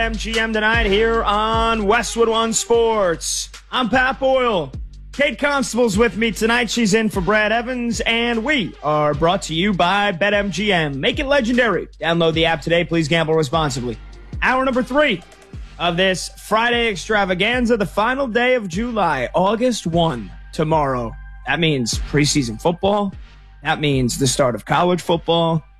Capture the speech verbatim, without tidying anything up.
M G M tonight here on Westwood One Sports. I'm Pat Boyle. Kate Constable's with me tonight. She's in for Brad Evans, and we are brought to you by BetMGM. Make it legendary. Download the app today. Please gamble responsibly. Hour number three of this Friday extravaganza, the final day of July, August first, tomorrow. That means preseason football. That means the start of college football.